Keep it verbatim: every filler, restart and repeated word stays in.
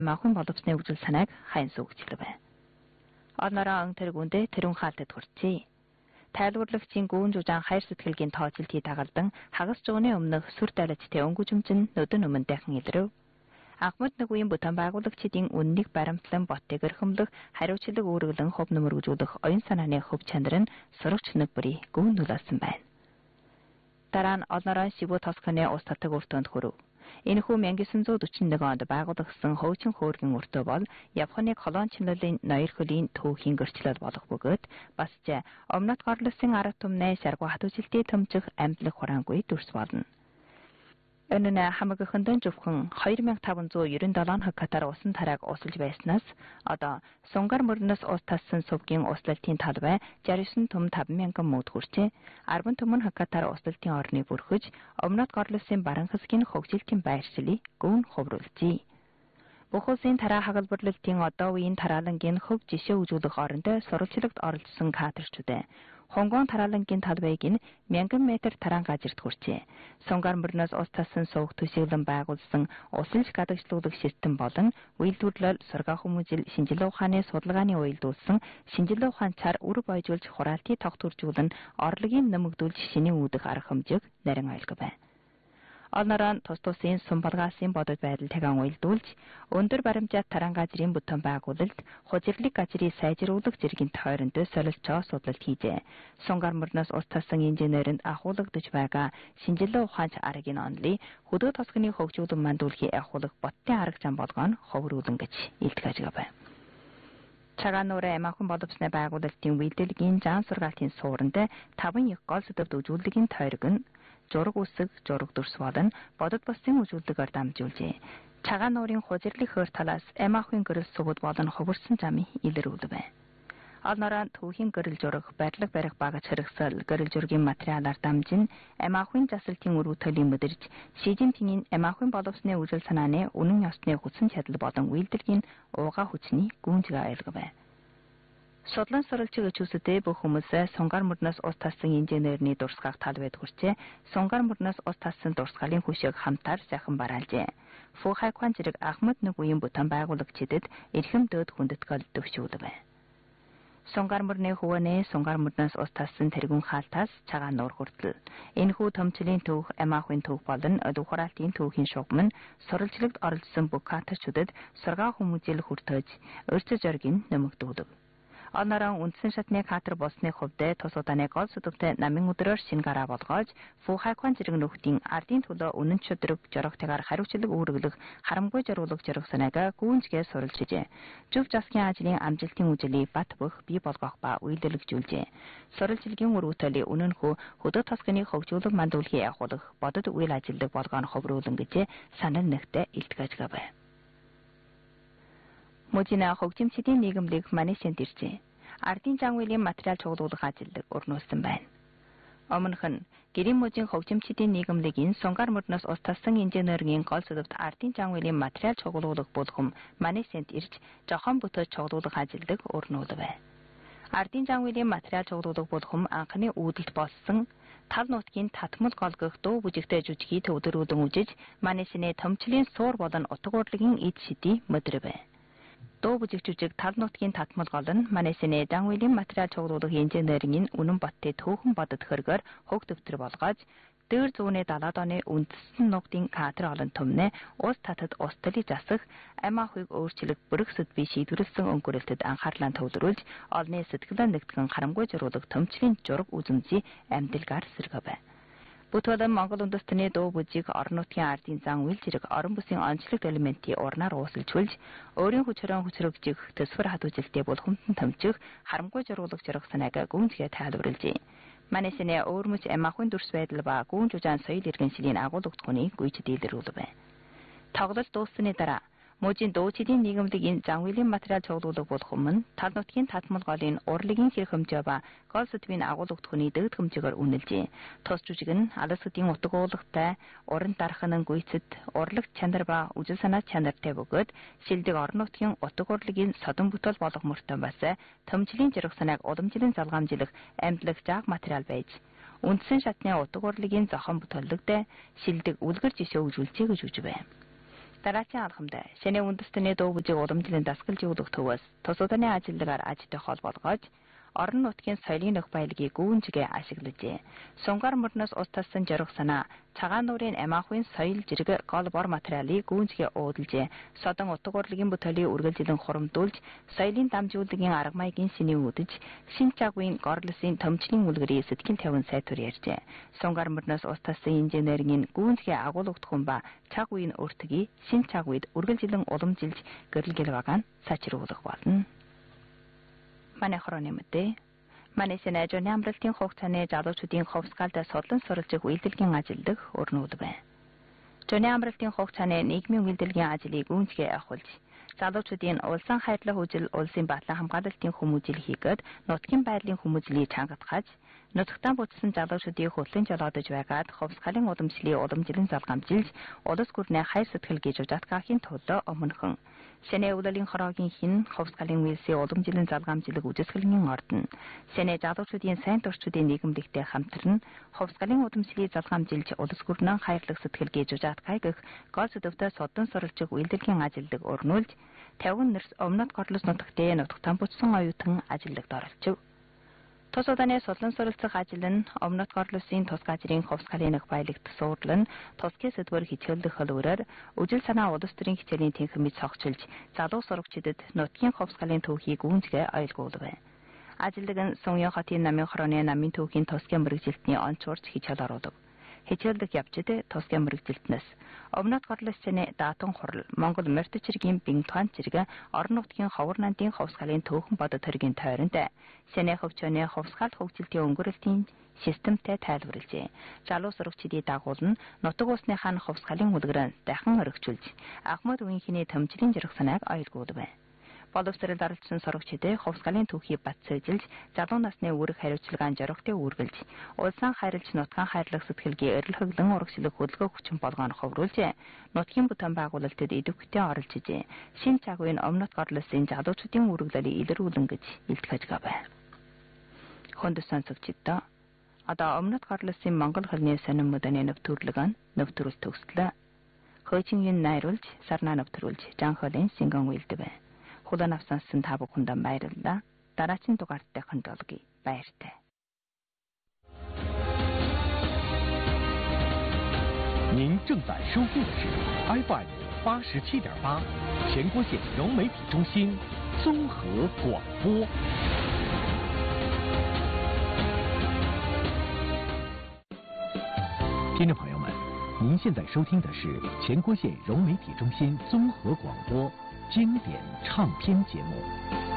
Эмаахуйн боловсны үжил санааг хайн суугчлаа байна. Орнороо өнгө тэргүүндээ тэрүүн хаалтад хүрчээ. Тайлбарлагчийн гүүн жужаан хайр сэтгэлгийн тооцолтыг дагалдан хагас жууны өмнөх сүр дайлажтай өнгөжмжин нүдэн өмнө дахин илрэв. Анхмад нэгүийн бүтээн байгуулагчдын үннийг баримтлан боттыг эрхэмлэх, хариуцлага үүргэлэн хөв нөмөргөжүүлэх оюун санааны хөв чанар нь сурагч нэг бүрий гүн нөлөөлсөн байна. Дараа нь Орнороо Шивүү Тосканы ус татаг өртөөнд хүрэв. Энэхүү 천구 дөрвөн онд байгуулагдсан хуучин хөөргөн өртөө бол Японы колон чимлэлийн ноёр хөлийн түүхийн гэрчлэл болох бөгөөд бас ч өмнөд горлосын арга түмнээ шаргуу хатуужилтыг төмжих амьдлах хураангүй дүрс болно. Энэ нь хамаагахан зөвхөн хоёр мянган таван зуун девяносто седем хектар усан тарааг усалж байснаас одоо Сунгар мөрнөөс ус тассан сувгийн услалтын талбай шестьдесят түмэн таван мянган мөд хүрчээ. арван түмэн хектар услалтын орныг бүрхэж өмнөд горлосын баран хэсгийн хөгжилтийн байршлыг гүн хувруулжээ. Бүх улсын тараа хагалбарлалтын одоо үеийн тараалангийн хөв жишээ үзүүлэх орондоо сурвалжлагт оролцсон кадрчүүд Хонгон тараалангийн талбайг нь мянган метр таран газарт хүрчээ. Сунгар мөрнөөс ус тассан сувг төсөөлөн байгуулсан усалж гадагшлуулах систем болон үйлдвэрлэл сургаа хүмүүжил шинжилгээ ухааны судалгааны уялдуулсан шинжилгээ ухаан цаар үр бойжуулж хураалтыг тогтворжуулан орлогын нэмэгдүүлж шинийн үүдэх арга хэмжээг нарийн ойлгов байна. Орнороо тус тусын сум балгаасын бодод байдал тагаан уялдуулж өндөр баримжаат таран газрын бүтээн байгуулалт хужирлыг газрыг сайжруулах зэргийн тойрондоо солилцоо судлалт хийжээ. Сунгар мөрнөөс ус тассан инженеринд ахуулагдж байгаа шинжилгээ ухаанч аргын онлын хөдөө тосгоны хөгжүүлэн мандуулахыг ахуулах боттын арга зам болгоно ховруулан гэж илтгэж байгаа. Чагаануурэ Эмаахуйн боловсны байгуулалтын үйлдэлгийн зан сургаалтын сууранд таван их гол сэдвд үзүүлэлгийн тойрог нь зураг үсэг, зураг дүрс болон бодод бусын үзүүлэлгээр дамжуулжээ. Чагаануурын хужирлын хөр талаас Эмаахуйн гэрэл сувд болон хувирсан замын илрүүлв байна. Орнороо түүхийн гэрэл зураг, барилга барих багаж хэрэгсэл, гэрэл зургийн материалаар дамжин Эмаахуйн засалтын үр хөтөлийг мэдэрч, Шижинпингийн Эмаахуйн боловсны үжил санааны үнэн ёсны хүчин чадал болон үйлдэлгийн уугаа хүчний гүнзгий ойлгов байна. Судлан сурвалжиг өчүүсэдээ бүх хүмүүсээ Сунгар мөрнөөс ус тассан инженерний дурсгаах талбайд хүрчээ. Сунгар мөрнөөс ус тассан дурсгалын хүшийг хамтаар сайхан бараалжээ. Фухайкван зэрэг Ахмад нэгүийн бүтээн байгуулагчдад эрхэм дөөд хүндэтгэл төвшүүлв байна. Сунгар мөрний хөвөнөө Сунгар мөрнөөс ус тассан тэргүүн хаалтаас Чагаануур хүртэл энэхүү төмчлийн түүх Эмаахуйн түүх болон өдөв хураалтын түүхийн шугам нь сурвалжлагт оролцсон бүх катерчүүдэд сургаа хүмүүжил хүртэж өрчөж оргин нэмэгдүүлв. Орнороо үндсэн шатны катер болсны хувьд тус удааны гол сэдвтэй намын өдрөөр шинэ гараа болгож Фухайкван зэрэг нөхдийн ардын төлөө үнэн чөдрөг жорогтойгоор хариуцлага үүргэлэх харамгүй зориулах зориг санаагаа гүнзгий сурвалжжээ. Зөв засгийн ажлын амжилтын үжилийг бат бөх бий болгох ба үйлдвэрлэжүүлжээ. Сурвалжлагын үр хөтөлийг үнэнхүү хөдөө тосгоны хөгжүүлэг мандуулахыг ахуулах бодод үйл ажиллагааг болгоно ховруулан гэж санал нэгтээ илтгэж байгаа. Мужина хөгжимчдийн нийгэмлэг манайшэнд иржээ. Ардын жангуулийн материал чуулгуулах ажил өрнүүлсэн байна. Өмнөх нь гэрийн мужийн хөгжимчдийн нийгэмлэгийн Сунгар мөрнөөс ус тассан инженерийн гол сэдвт ардын жангуулийн материал чуулгуулах бүлхэм манайшэнд ирж жохон бүтээж чуулгуулах ажилд өрнүүлв байна. Ардын жангуулийн материал чуулгуулах бүлхэм анхны үүдэлт болсон тал нутгийн татмал голгох дуу бүжигтэй жүжигийг төвдөрүүлэн үжиж манайшны төмчлийн суур болон утга урлагийн эд шидий мэдрв байна. Дуу бүжиг жүжиг тал нутгийн татмал гол нь манайсны жангуулийн материал чуулгуулах инженерийн үнэн боттын түүхэн бодод хөргөөр хөг төвтөр болгож дээр зүүнээ далаад оны үндэстэн нугдын катер олон төмнө ус татад устдалыг засах Эмаахуйг өөрчлөх бүрэг сэдвийг шийдвэрлсэн өнгөрөлтөд анхаарлаа төвлөрүүлж олны сэтгэлээ нэгтгэн харамгүй зориулах төмчлийн зураг үзэмжийн амьдалгаар сэргэв байна. Бүтээлэн Монгол үндэстний дуу бүжиг орон нутгийн ардын зан үйл зэрэг орон бүсийн онцлог элементийн урнаар уусалжуулж өөрийн хүчрэн хүчрэгжих төсвөр хатуужилтыг булхамтан томчих харамгүй зориулах зориг санаагаа гүнзгий тайлбарлажээ. Манайсны өөрмөж Эмаахуйн дүрс байдал ба гүн жужаан соёл иргэншлийн агуулгадхууны гүйцэд илрүүлв байна. Тоглолт дууссаны дараа мужийн дуучдын нийгэмлэгийн зан үеийн материал чуулгуулах бүлхэм нь тал нутгийн татмал голын урлагийн хэрэг хэмжээ ба гол сэдвийн агуулгадхууны дэгд хэмжээгээр үнэлжээ. Тус жүжиг нь алс сэдвийн утга уулгатай, уран дарахын гүйцэд урлагч чанар ба үжил санаа чанартай бөгөөд шилдэг орон нутгийн утга урлагийн содон бүтээл болох мөртөө бас төмчлийн зэрэг санааг уламжлан залгаамжлах амьдлах зааг материал байж үндсэн шатны утга урлагийн зохион бүтээлэгтэй шилдэг үлгэр жишээ үзүүлжээ гэж үж байна. Дараачийн алхамд Сене үндэстний дуу бүжиг уламжлалын дасгалж өгөх төвөөс тусууданы ажилтгаар ажидах холбоолгож орон нутгийн соёлын нөх баялагийг гүйцэтгэе ашиглажээ. Сунгар мөрнөөс ус тассан жорох санаа цагаан нуурын амаахын соёл жирэг гол бор материалыг гүйцэтгэе уудалжээ. Содон утга урлагийн бүтээлийг үргэлжлэн хурамдуулж соёлын дамжууллагын арга маягийн синий үдэж шин чагвын горлосын төмчний үлгэрийн сэтгэн тавин сайтур ярьжээ. Сунгар мөрнөөс ус тассан инженерийн гүйцэтгэе агуулгадах ба чагвын өртгийг шин чагвид үргэлжлэн уламжилж гэрэлгэл байгаа нь сачруулах болно. Манай хорооны мэдээ. Манай Сенэ Жони амралтын хугацааны залуучуудын ховсгаалд судлан суралцах үйлдэлгийн ажилдаг өрнүүд байна. Жони амралтын хугацааны нийгмийн үйлдэлгийн ажлыг гүйцэтгэе авахулж, залуучуудын улсын хайрлах үжил улсын батлан хамгаалалтын хүмүүжил хийгээд нутгийн байрлалын хүмүүжлийг чангатгаж, нутагтаа буцсан залуучуудыг хөтлөн жолоодож байгаад ховсгаалын уламжлалыг уламжлан залгамжилж, улс гүрнээ хайр сэтгэл гэж ужаатгаахын тулд өмнөхөн Сенэ өвлөлийн хороогийн хин ховсгаалын үйлсийн уламжлалын залгамжлалыг үжисгэлэн ордно. Сенэ залуучуудын сайн туршуудын нийгэмлэгтэй хамтран ховсгаалын уламжлалыг залгамжилж улс гүрнээ хайрлах сэтгэл гэж ужаатгай гэх гол сэдвээр судан суралцах үйлдэлгийн ажилдаг өрнүүлж, тавган нэрс өмнөд горлос нутагтээ нутагтаа буцсан оюутан ажилдагт оролцов. Тус удааны судлан суралцах ажил нь өмнөд горлосын тус газрын ховсгаалын нөх баялагт суурлан тусгийн сэдвэр хичээлдэх хөлөөрөөр үжил санаа улс төрийн хичээлийн тэнхимэд цогцолж залуу сурагчдад нутгийн ховсгаалын түүхийг гүйцэтгэе ойлгуулав. Ажилдаг нь Суньян хотын намын хорооны намын түүхийн тусгийн мэрэгжилтний онцгорч хичээл оруулав. Хичээлдэх явцад тусгийн мэрэгжилтнээс өмнөд горлосны даатан хурал Монгол морьт цэргийн бин туан цэрэг орон нутгийн ховор нандын ховсгаалын түүхэн бодо төргийн тойронд Сенэ хөвчөөний ховсгаал хөгжилтийн өнгөрөлтийн системтэй тайлбарлажээ. Залуу сурагчдын дагуулна нутаг усныхаа ховсгаалын үлгэрэн дахин өргөжүүлж Ахмад үеийнхний төмжлийн жирэх санааг ойлгуулав. Боловсрол оролцсон сурагчдын ховсгаалын түүхийг бат сэлжилж, залуу насны үүрэг хариуцлагаан жорготыг үргэлж, улсаа хайрлж нутгаан хайрлах сэтгэлгээ эрэл хөглөн урагшлах хөдөлгөөн хүчин болгоон ховруулж, нутгийн бүтээн байгуулалтад идэвхтэй оролцжээ. Шин чагвын өмнөд горлосын залуучдын үргэлжлэлийг илрүүлэн гэж илтгэж гавэ. Хөндөс сонсогчдоо одоо өмнөд горлосын монгол хэлний сонин мөдөний нэвтрүүлэг нь нэвтрүүл төгслөө. Хөөчин юм найруулж, сарнаа нэвтрүүлж, жанхолын сингон үйлдэв. Хулан авсансан та бүхэнд баярлалаа. Дараагийн дугаарттай хөндлөгийг баяртай. 您正在收听的是 F M 八十七点八全国县融媒体中心综合广播。听众朋友们，您现在收听的是全国县融媒体中心综合广播经典唱片节目。